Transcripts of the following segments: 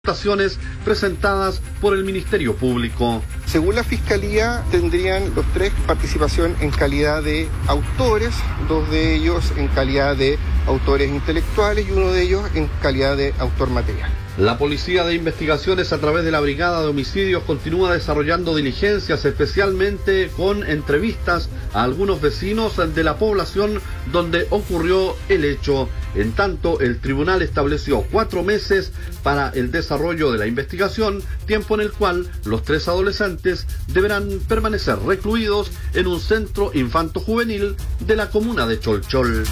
presentadas por el Ministerio Público. Según la Fiscalía, tendrían los tres participación en calidad de autores, dos de ellos en calidad de autores intelectuales y uno de ellos en calidad de autor material. La Policía de Investigaciones, a través de la Brigada de Homicidios, continúa desarrollando diligencias, especialmente con entrevistas a algunos vecinos de la población donde ocurrió el hecho. En tanto, el tribunal estableció 4 meses para el desarrollo de la investigación, tiempo en el cual los 3 adolescentes deberán permanecer recluidos en un centro infanto-juvenil de la comuna de Cholchol.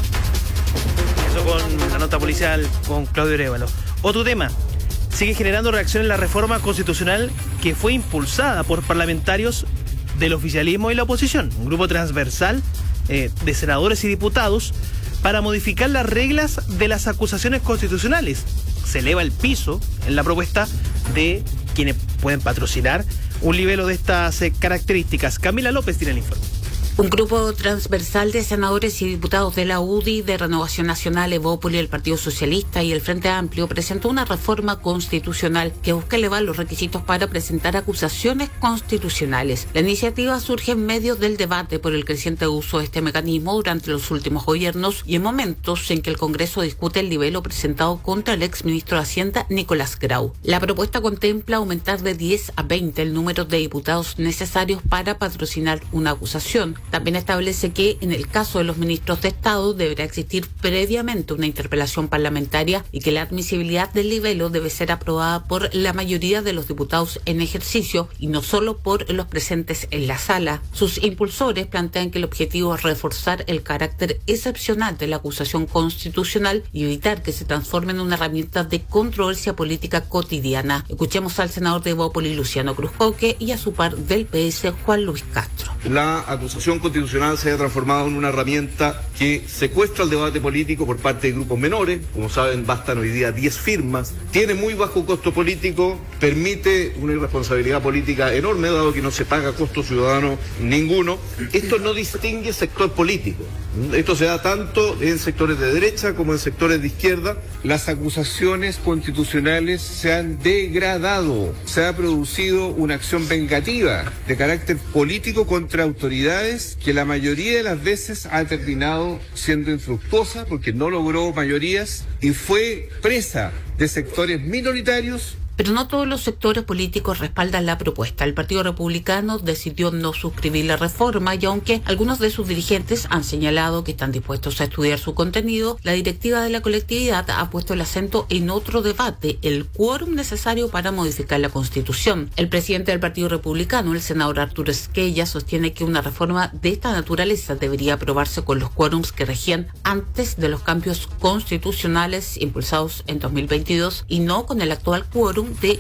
Eso con la nota policial con Claudio Arévalo. Otro tema, sigue generando reacción en la reforma constitucional que fue impulsada por parlamentarios del oficialismo y la oposición, un grupo transversal de senadores y diputados para modificar las reglas de las acusaciones constitucionales. Se eleva el piso en la propuesta de quienes pueden patrocinar un libelo de estas características. Camila López tiene el informe. Un grupo transversal de senadores y diputados de la UDI, de Renovación Nacional, Evópoli, el Partido Socialista y el Frente Amplio presentó una reforma constitucional que busca elevar los requisitos para presentar acusaciones constitucionales. La iniciativa surge en medio del debate por el creciente uso de este mecanismo durante los últimos gobiernos y en momentos en que el Congreso discute el libelo presentado contra el exministro de Hacienda, Nicolás Grau. La propuesta contempla aumentar de 10 a 20 el número de diputados necesarios para patrocinar una acusación. También establece que en el caso de los ministros de Estado deberá existir previamente una interpelación parlamentaria y que la admisibilidad del libelo debe ser aprobada por la mayoría de los diputados en ejercicio y no solo por los presentes en la sala. Sus impulsores plantean que el objetivo es reforzar el carácter excepcional de la acusación constitucional y evitar que se transforme en una herramienta de controversia política cotidiana. Escuchemos al senador de Evópoli, Luciano Cruzcoque, y a su par del PS, Juan Luis Castro. La acusación constitucional se haya transformado en una herramienta que secuestra el debate político por parte de grupos menores. Como saben, bastan hoy día 10 firmas, tiene muy bajo costo político, permite una irresponsabilidad política enorme, dado que no se paga costo ciudadano ninguno. Esto no distingue sector político. Esto se da tanto en sectores de derecha como en sectores de izquierda. Las acusaciones constitucionales se han degradado. Se ha producido una acción vengativa de carácter político contra autoridades que la mayoría de las veces ha terminado siendo infructuosa porque no logró mayorías y fue presa de sectores minoritarios. Pero no todos los sectores políticos respaldan la propuesta. El Partido Republicano decidió no suscribir la reforma y aunque algunos de sus dirigentes han señalado que están dispuestos a estudiar su contenido, la directiva de la colectividad ha puesto el acento en otro debate, el quórum necesario para modificar la Constitución. El presidente del Partido Republicano, el senador Arturo Esquella, sostiene que una reforma de esta naturaleza debería aprobarse con los quórums que regían antes de los cambios constitucionales impulsados en 2022 y no con el actual quórum de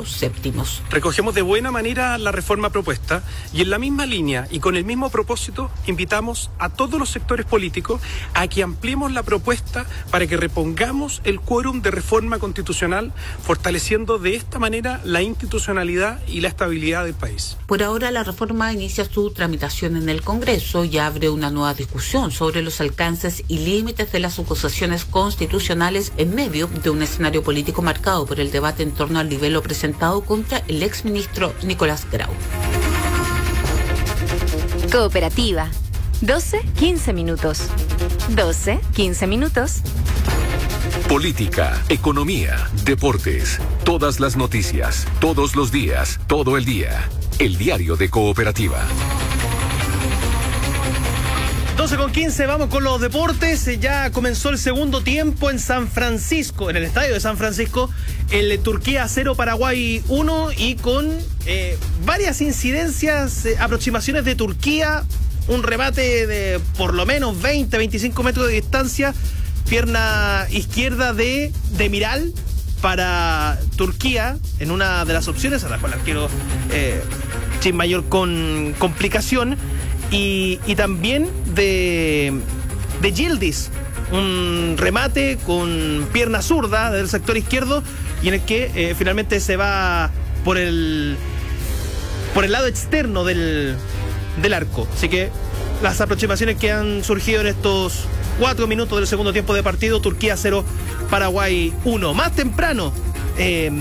4/7. Recogemos de buena manera la reforma propuesta y en la misma línea y con el mismo propósito invitamos a todos los sectores políticos a que ampliemos la propuesta para que repongamos el quórum de reforma constitucional, fortaleciendo de esta manera la institucionalidad y la estabilidad del país. Por ahora la reforma inicia su tramitación en el Congreso y abre una nueva discusión sobre los alcances y límites de las acusaciones constitucionales en medio de un escenario político marcado por el debate en torno al libelo presentado contra el exministro Nicolás Grau. Cooperativa. 12-15 minutos. 12-15 minutos. Política, economía, deportes, todas las noticias, todos los días, todo el día. El diario de Cooperativa. 12:15, vamos con los deportes. Ya comenzó el segundo tiempo en San Francisco, en el estadio de San Francisco, el Turquía 0, Paraguay 1, y con varias incidencias, aproximaciones de Turquía, un remate de por lo menos 20-25 metros de distancia, pierna izquierda de Miral para Turquía, en una de las opciones, atajó el arquero Chinmayor con complicación. Y también de Yildiz, un remate con pierna zurda del sector izquierdo y en el que finalmente se va por el lado externo del arco. Así que las aproximaciones que han surgido en estos 4 minutos del segundo tiempo de partido: Turquía 0, Paraguay 1. Más temprano,